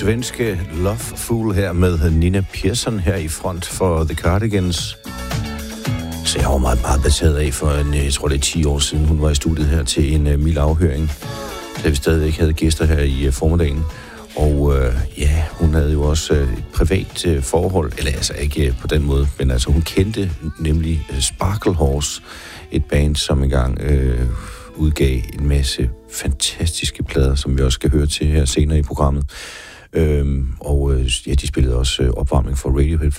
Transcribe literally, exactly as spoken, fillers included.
svenske Love Fool her med Nina Persson her i front for The Cardigans. Så jeg var meget, meget betaget af for en, jeg tror det er ti år siden, hun var i studiet her til en uh, mild afhøring. Da vi stadigvæk havde gæster her i uh, formiddagen. Og uh, ja, hun havde jo også uh, et privat uh, forhold, eller altså ikke uh, på den måde, men altså hun kendte nemlig uh, Sparkle Horse, et band, som engang uh, udgav en masse fantastiske plader, som vi også skal høre til her senere i programmet. Øhm, og øh, ja, de spillede også øh, opvarmning for Radiohead